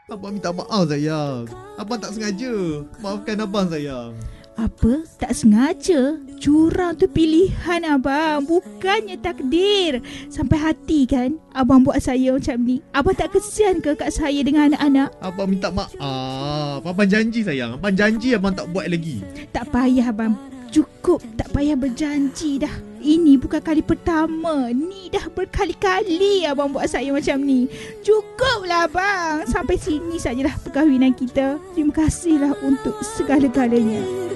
Abang minta maaf sayang. Abang tak sengaja. Maafkan abang sayang. Apa? Tak sengaja? Curang tu pilihan abang, bukannya takdir. Sampai hati kan abang buat saya macam ni. Abang tak kesian ke kat saya dengan anak-anak? Abang minta maaf. Abang janji sayang. Abang janji abang tak buat lagi. Tak payah abang. Cukup, tak payah berjanji dah. Ini bukan kali pertama. Ni dah berkali-kali abang buat saya macam ni. Cukuplah abang. Sampai sini sajalah perkahwinan kita. Terima kasihlah untuk segala-galanya.